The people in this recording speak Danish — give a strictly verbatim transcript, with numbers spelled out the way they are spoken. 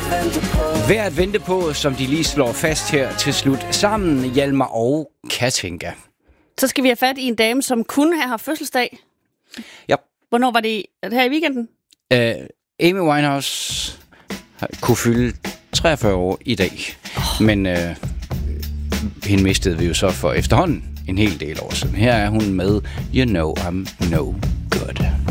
Værd at vente på, som de lige slår fast her til slut. Sammen, Hjalmar og Katinka. Så skal vi have fat i en dame, som kunne have haft fødselsdag. Ja. Hvornår var det? Er det her i weekenden? Uh, Amy Winehouse kunne fylde treogfyrre år i dag. Oh. Men uh, hende mistede vi jo så for efterhånden en hel del år siden. Her er hun med You Know I'm No Good.